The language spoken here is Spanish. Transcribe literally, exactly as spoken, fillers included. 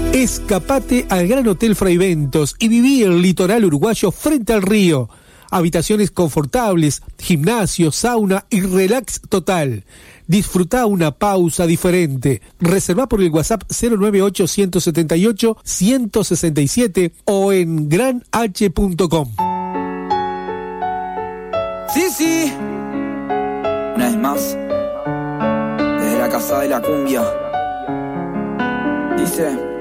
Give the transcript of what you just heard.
Escapate al Gran Hotel Fraiventos y viví el litoral uruguayo frente al río. Habitaciones confortables, gimnasio, sauna y relax total. Disfrutá una pausa diferente. Reservá por el WhatsApp cero nueve ocho, uno siete ocho, uno seis siete o en gran h punto com. Sí, sí. Una vez más, desde la casa de la cumbia. Dice...